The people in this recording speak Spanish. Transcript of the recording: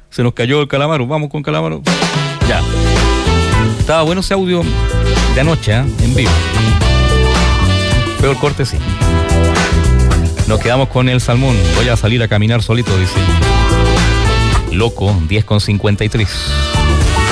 Se nos cayó el Calamaro. Vamos con Calamaro. Ya. Estaba bueno ese audio de anoche, en vivo. Peor corte, sí. Nos quedamos con el Salmón. Voy a salir a caminar solito, dice. Loco, 10:53.